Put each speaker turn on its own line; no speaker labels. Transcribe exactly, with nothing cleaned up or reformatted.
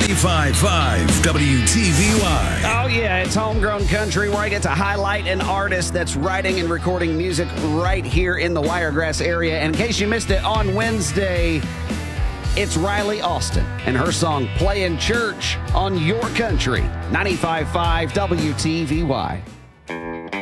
ninety-five point five W T V Y.
Oh, yeah, it's Homegrown Country, where I get to highlight an artist that's writing and recording music right here in the Wiregrass area. And in case you missed it, on Wednesday, it's Riley Austin and her song Playin' Church on Your Country, ninety-five point five W T V Y.